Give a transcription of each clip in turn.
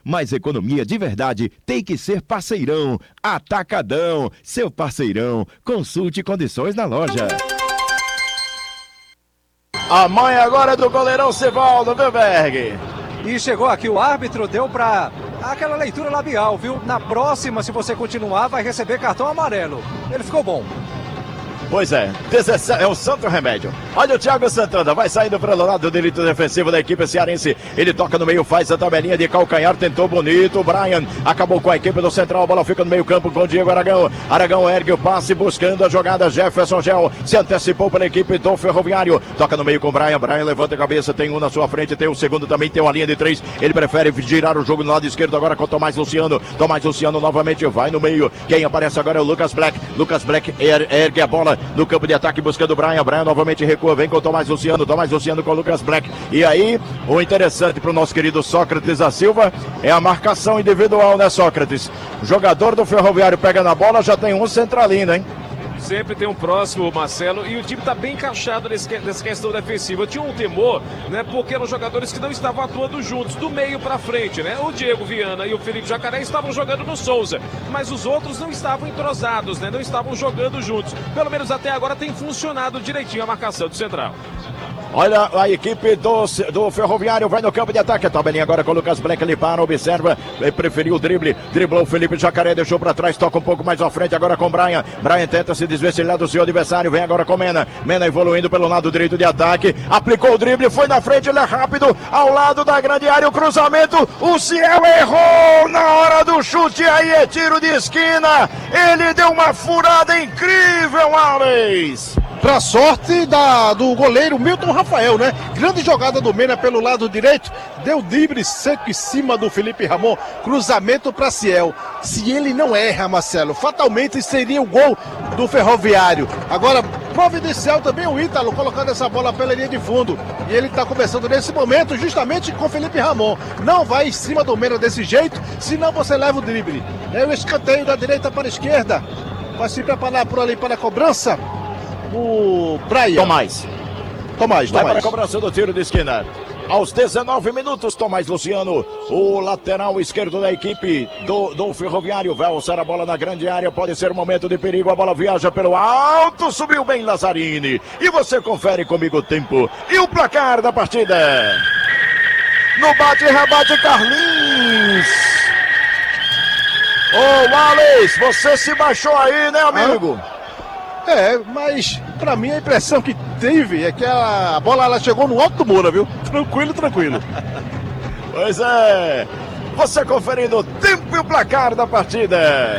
mas economia de verdade tem que ser Parceirão. Atacadão, seu parceirão. Consulte condições na loja. A mãe agora é do goleirão Sivaldo, viu, Berg? E chegou aqui, o árbitro deu pra aquela leitura labial, viu? Na próxima, se você continuar, vai receber cartão amarelo. Ele ficou bom. Pois é, 17, é o santo remédio. Olha o Thiago Santana, vai saindo para o lado do delito defensivo da equipe cearense. Ele toca no meio, faz a tabelinha de calcanhar, tentou bonito. O Brian acabou com a equipe do central, a bola fica no meio campo com o Diego Aragão. Aragão ergue o passe, buscando a jogada. Jefferson Gel se antecipou pela equipe do Ferroviário. Toca no meio com o Brian, Brian levanta a cabeça, tem um na sua frente, tem o segundo também, tem uma linha de 3. Ele prefere girar o jogo no lado esquerdo agora com o Tomás Luciano. Tomás Luciano novamente vai no meio. Quem aparece agora é o Lucas Black. Lucas Black ergue a bola no campo de ataque buscando o Brian. Brian novamente recua, vem com o Tomás Luciano. Tomás Luciano com o Lucas Black. E aí, o interessante para o nosso querido Sócrates da Silva é a marcação individual, né, Sócrates? O jogador do Ferroviário pega na bola, já tem um centralino, hein? Sempre tem um próximo, Marcelo, e o time está bem encaixado nessa questão defensiva. Eu tinha um temor, né, porque eram jogadores que não estavam atuando juntos, do meio para frente, né? O Diego Viana e o Felipe Jacaré estavam jogando no Souza, mas os outros não estavam entrosados, né? Não estavam jogando juntos. Pelo menos até agora tem funcionado direitinho a marcação do central. Olha a equipe do Ferroviário, vai no campo de ataque. A tabelinha agora com o Lucas Black, ele para, observa, preferiu o drible, driblou o Felipe Jacaré, deixou para trás, toca um pouco mais à frente agora com o Brian. Brian tenta se desvencilhar do seu adversário, vem agora com o Mena. Mena evoluindo pelo lado direito de ataque, aplicou o drible, foi na frente, ele é rápido, ao lado da grande área, o cruzamento, o Ciel errou na hora do chute, aí é tiro de esquina, ele deu uma furada incrível, Alex. Pra sorte do goleiro Milton Rafael, né? Grande jogada do Mena pelo lado direito, deu drible seco em cima do Felipe Ramon, cruzamento para Ciel. Se ele não erra, Marcelo, fatalmente seria o gol do Ferroviário. Agora, providencial também o Ítalo, colocando essa bola pela linha de fundo. E ele tá começando nesse momento justamente com o Felipe Ramon. Não vai em cima do Mena desse jeito, senão você leva o drible. É o escanteio da direita para a esquerda. Vai se preparar por ali para a cobrança. O Brian. Tomás. Vai para a cobrança do tiro de esquina. Aos 19 minutos, Tomás Luciano, o lateral esquerdo da equipe do Ferroviário, vai alçar a bola na grande área, pode ser um momento de perigo, a bola viaja pelo alto, subiu bem Lazzarini, e você confere comigo o tempo e o placar da partida. No bate-rebate, Carlinhos. Ô, Wallace, você se baixou aí, né, amigo? Mas pra mim a impressão que teve é que a bola ela chegou no alto do muro, viu? Tranquilo. Pois é, você conferindo o tempo e o placar da partida.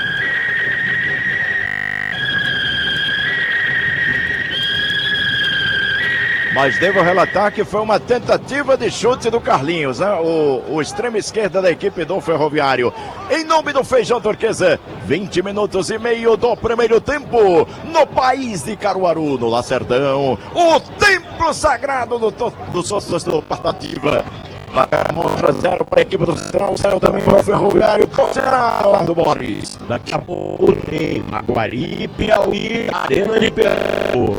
Mas devo relatar que foi uma tentativa de chute do Carlinhos, né? O extremo esquerda da equipe do Ferroviário. Em nome do Feijão Turquesa, 20 minutos e meio do primeiro tempo, no país de Caruaru, no Lacerdão, o templo sagrado do Sócios do Patativa. Mostra 0 para a equipe do Central, 0 também para o Ferroviário. Qual será, Eduardo Borges? Daqui a pouco tem Maguari, Piauí, Arena de Piauí.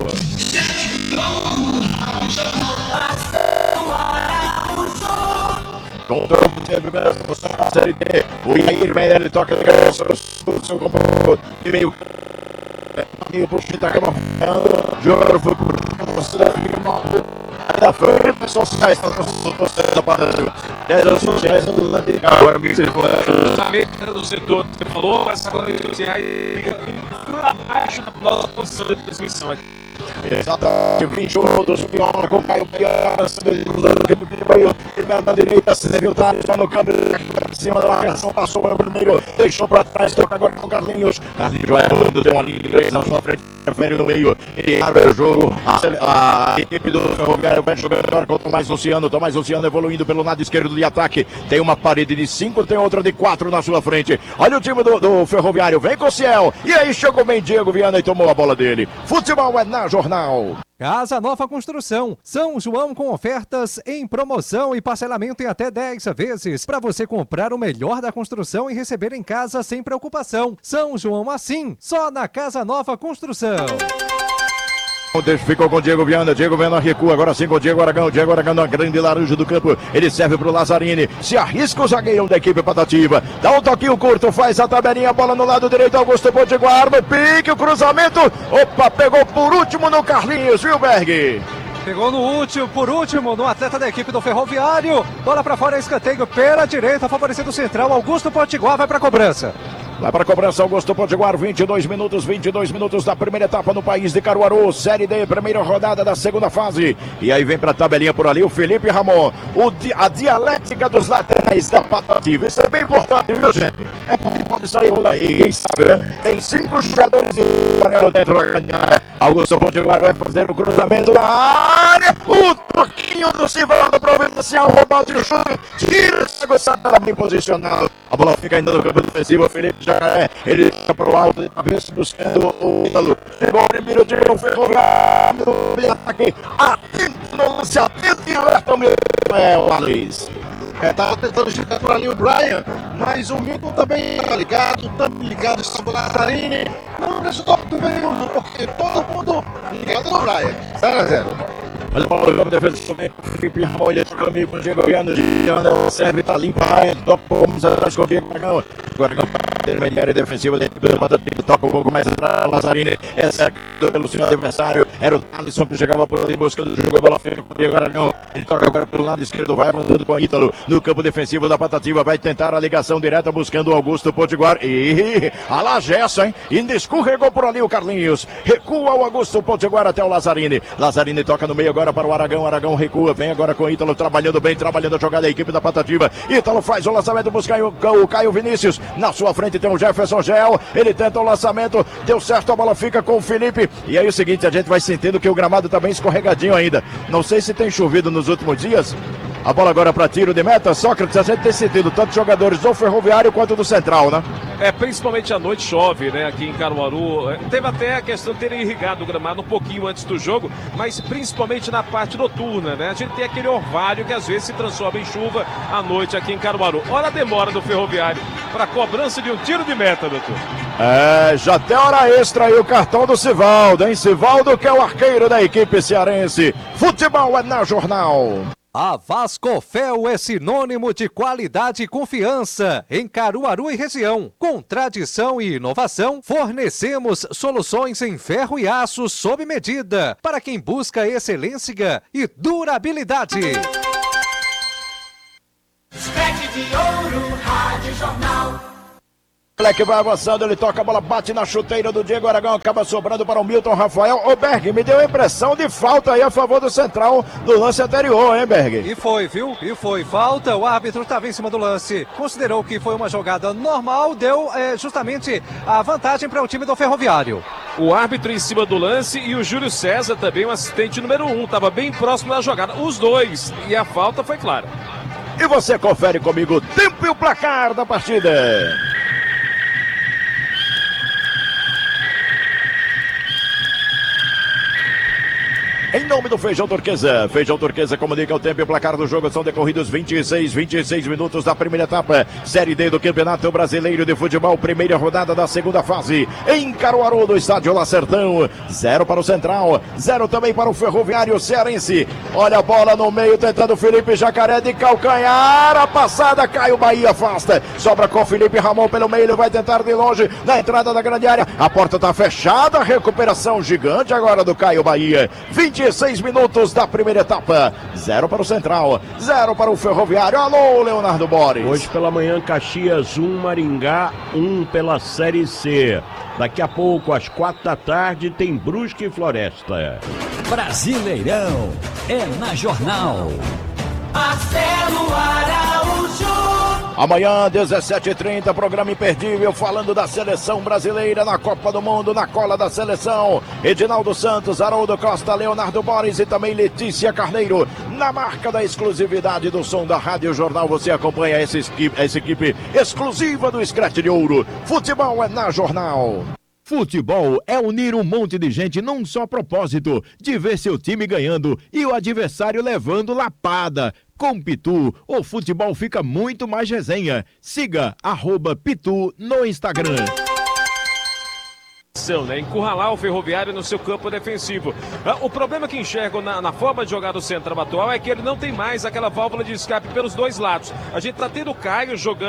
Controle de Série D. O Iair Meyer, ele toca do seu companheiro de meio. E o Puxita acaba jogador foi por da frente, sociais da partida. 10 sociais do lado de agora, do setor que você falou, mas agora os sociais fica abaixo da nossa posição de transmissão aqui. Exatamente, 20 minutos, Piola com o Caio Piara, da direita, se deve entrar no câmbio, em cima da marcação, passou para o primeiro, deixou para trás, toca agora com o Carlinhos. Carlinhos vai errando, tem uma linha de 3 na sua frente, prefere no meio, ele abre o jogo, a equipe do Ferroviário vai jogando agora com o Tomás Luciano evoluindo pelo lado esquerdo de ataque, tem uma parede de 5, tem outra de 4 na sua frente. Olha o time do Ferroviário, vem com o Ciel, e aí chegou bem Diego Viana e tomou a bola dele. Futebol é na Jornal. Casa Nova Construção, São João com ofertas em promoção e parcelamento em até 10 vezes, para você comprar o melhor da construção e receber em casa sem preocupação. São João assim, só na Casa Nova Construção. Ficou com o Diego Viana recua, agora sim com o Diego Aragão na grande laranja do campo, ele serve pro Lazzarini, se arrisca o zagueiro da equipe Patativa, dá um toquinho curto, faz a tabelinha, bola no lado direito, Augusto Potiguar, no pique, o cruzamento, opa, pegou por último no Carlinhos, viu, Berg? Pegou por último, no atleta da equipe do Ferroviário, bola pra fora, escanteio pela direita, favorecendo o central, Augusto Potiguar vai pra cobrança. Vai para a cobrança, Augusto Potiguar, 22 minutos da primeira etapa no país de Caruaru, Série D, primeira rodada da segunda fase. E aí vem para a tabelinha por ali o Felipe Ramon, a dialética dos laterais da Patativa. Isso é bem importante, viu, gente? É porque pode sair um daí, quem sabe, né? Tem 5 jogadores dentro da ganhar. Augusto Potiguar vai fazer o cruzamento da área, o toquinho do Sivaldo Providencial, roubado de chute, tira essa goçada bem posicionado. A bola fica ainda no campo defensivo, o Felipe Jacaré, ele fica pro alto, de cabeça buscando o Ítalo. Chegou o primeiro tiro, o Ferroviário, o ataque, atento no lance, atento e alerta o Alex. Tava tentando chegar por ali o Brian, mas o Milton também tá ligado, estava o Lazzarini. Não resultou muito bem, porque todo mundo ligado no Brian. 0-0. Olha a bola do defesa também, Felipe Ramon, ele toca meio com o Diego Viana, serve, tá limpa, toca um pouco mais atrás com o Diego Aragão. Agora intermediária defensiva dentro do Patativa, toca um pouco mais atrás, Lazzarini, é cercado pelo seu adversário, era o Alisson que chegava por ali, buscando o jogo, a bola feita com o Diego Aragão, ele toca agora pelo lado esquerdo, vai avançando com o Ítalo, no campo defensivo da Patativa, vai tentar a ligação direta, buscando o Augusto Potiguar, e a lá Gerson, hein, ainda escorregou por ali o Carlinhos, recua o Augusto Potiguar até o Lazzarini toca no meio agora para o Aragão recua, vem agora com o Ítalo, trabalhando a jogada da equipe da Patativa, Ítalo faz o lançamento, busca o Caio Vinícius, na sua frente tem o Jefferson Gel, ele tenta o lançamento, deu certo, a bola fica com o Felipe, e aí é o seguinte, a gente vai sentindo que o gramado tá bem escorregadinho ainda, não sei se tem chovido nos últimos dias. A bola agora para tiro de meta, Sócrates, a gente tem sentido tanto jogadores do Ferroviário quanto do Central, né? Principalmente à noite chove, né, aqui em Caruaru. Teve até a questão de terem irrigado o gramado um pouquinho antes do jogo, mas principalmente na parte noturna, né? A gente tem aquele orvalho que às vezes se transforma em chuva à noite aqui em Caruaru. Olha a demora do Ferroviário para cobrança de um tiro de meta, doutor. Já tem hora extra aí o cartão do Sivaldo, hein? Sivaldo que é o arqueiro da equipe cearense. Futebol é na Jornal. A Vascofel é sinônimo de qualidade e confiança em Caruaru e região. Com tradição e inovação, fornecemos soluções em ferro e aço sob medida para quem busca excelência e durabilidade. Escrete de Ouro, Rádio Jornal. Moleque vai avançando, ele toca a bola, bate na chuteira do Diego Aragão, acaba sobrando para o Milton Rafael. Ô Berg, me deu a impressão de falta aí a favor do Central do lance anterior, hein, Berg? E foi, viu? E foi falta, o árbitro estava em cima do lance, considerou que foi uma jogada normal, deu justamente a vantagem para o time do Ferroviário. O árbitro em cima do lance e o Júlio César também, o assistente número 1, estava bem próximo da jogada, os dois, e a falta foi clara. E você confere comigo o tempo e o placar da partida. Em nome do Feijão Turquesa comunica o tempo e o placar do jogo. São decorridos 26 minutos da primeira etapa. Série D do Campeonato Brasileiro de Futebol. Primeira rodada da segunda fase. Em Caruaru, do estádio Lacertão. 0 para o Central, 0 também para o Ferroviário Cearense. Olha a bola no meio, tentando Felipe Jacaré de calcanhar. A passada, Caio Bahia afasta. Sobra com Felipe Ramon pelo meio. Ele vai tentar de longe na entrada da grande área. A porta está fechada. Recuperação gigante agora do Caio Bahia. 26 minutos da primeira etapa. 0 para o Central, 0 para o Ferroviário. Alô, Leonardo Boris. Hoje pela manhã, Caxias 1, Maringá 1 pela Série C. Daqui a pouco, às 4 da tarde, tem Brusque e Floresta. Brasileirão é na Jornal. Marcelo Araújo. Amanhã, 17h30, programa imperdível falando da seleção brasileira na Copa do Mundo, na cola da seleção. Edinaldo Santos, Haroldo Costa, Leonardo Boris e também Letícia Carneiro. Na marca da exclusividade do som da Rádio Jornal, você acompanha essa equipe exclusiva do Scratch de Ouro. Futebol é na Jornal. Futebol é unir um monte de gente num só propósito, de ver seu time ganhando e o adversário levando lapada. Com Pitu, o futebol fica muito mais resenha. Siga @Pitu no Instagram. Né, encurralar o Ferroviário no seu campo defensivo. O problema que enxergo na forma de jogar do Central atual é que ele não tem mais aquela válvula de escape pelos dois lados. A gente tá tendo o Caio jogando